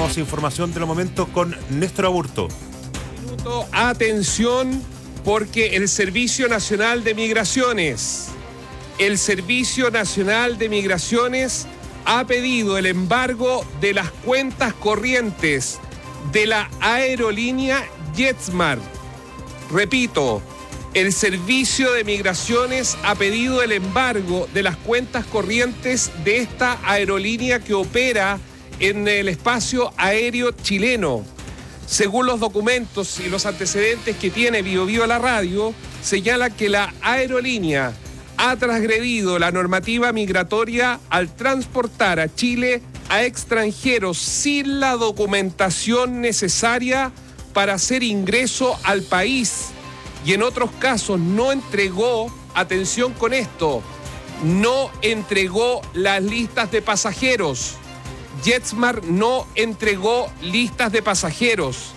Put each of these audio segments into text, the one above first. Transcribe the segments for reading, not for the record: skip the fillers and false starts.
Tenemos información de los momentos con Néstor Aburto. Atención, porque el Servicio Nacional de Migraciones ha pedido el embargo de las cuentas corrientes de la aerolínea JetSmart. Repito, el Servicio de Migraciones ha pedido el embargo de las cuentas corrientes de esta aerolínea que opera en el espacio aéreo chileno. Según los documentos y los antecedentes que tiene BioBio la radio, señala que la aerolínea ha transgredido la normativa migratoria al transportar a Chile a extranjeros sin la documentación necesaria para hacer ingreso al país. Y en otros casos no entregó, atención con esto, no entregó las listas de pasajeros. JetSmart no entregó listas de pasajeros.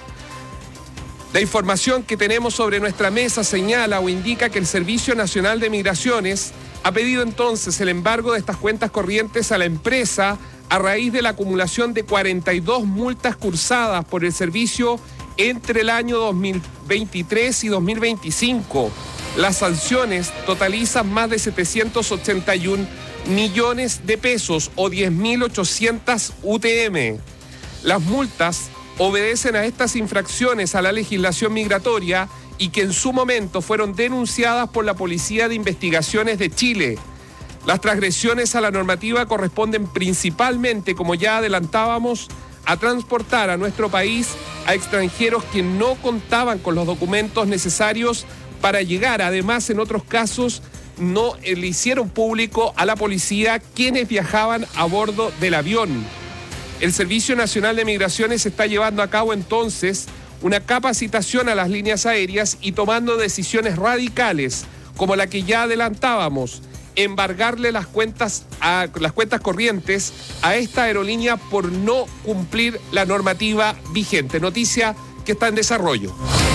La información que tenemos sobre nuestra mesa señala o indica que el Servicio Nacional de Migraciones ha pedido entonces el embargo de estas cuentas corrientes a la empresa a raíz de la acumulación de 42 multas cursadas por el servicio entre el año 2023 y 2025. Las sanciones totalizan más de 781 millones de pesos o 10.800 UTM. Las multas obedecen a estas infracciones a la legislación migratoria y que en su momento fueron denunciadas por la Policía de Investigaciones de Chile. Las transgresiones a la normativa corresponden principalmente, como ya adelantábamos, a transportar a nuestro país a extranjeros que no contaban con los documentos necesarios para llegar. Además, en otros casos, no le hicieron público a la policía quienes viajaban a bordo del avión. El Servicio Nacional de Migraciones está llevando a cabo entonces una capacitación a las líneas aéreas y tomando decisiones radicales, como la que ya adelantábamos, embargarle las cuentas corrientes a esta aerolínea por no cumplir la normativa vigente. Noticia que está en desarrollo.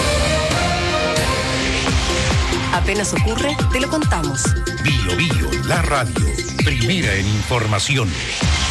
Apenas ocurre, te lo contamos. BioBio, la radio, primera en información.